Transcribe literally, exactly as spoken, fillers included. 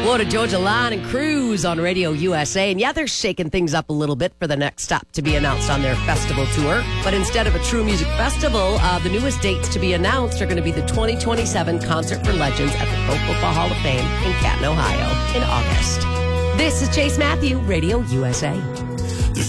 Florida Georgia Line and Cruise on Radio U S A. And yeah, they're shaking things up a little bit for the next stop to be announced on their festival tour. But instead of a true music festival, uh, the newest dates to be announced are going to be the twenty twenty-seven Concert for Legends at the Pro Football Hall of Fame in Canton, Ohio in August. This is Chase Matthew, Radio U S A.